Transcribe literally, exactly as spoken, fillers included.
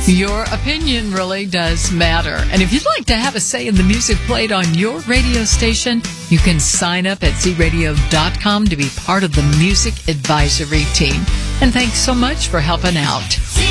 Your opinion really does matter. And if you'd like to have a say in the music played on your radio station, you can sign up at z radio dot com to be part of the music advisory team. And thanks so much for helping out.